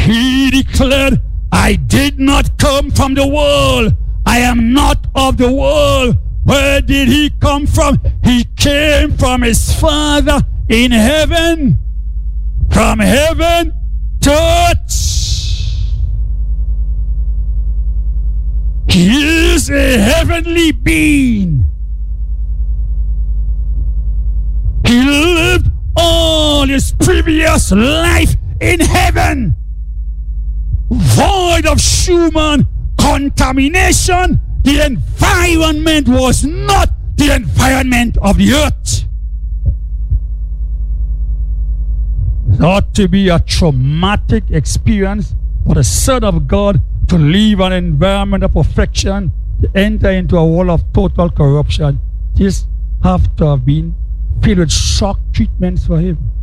He declared, I did not come from the world. I am not of the world. Where did he come from? He came from his Father in heaven. From heaven to earth. He is a heavenly being. He lived all his previous life in heaven, void of human contamination. The environment was not the environment of the earth. It ought to be a traumatic experience for the Son of God to leave an environment of perfection, to enter into a world of total corruption. This have to have been filled with shock treatments for him.